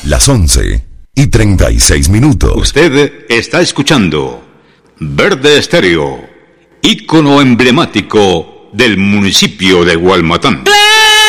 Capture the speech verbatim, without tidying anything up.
Las once y treinta y seis minutos. Usted está escuchando Verde Estéreo, ícono emblemático del municipio de Gualmatán.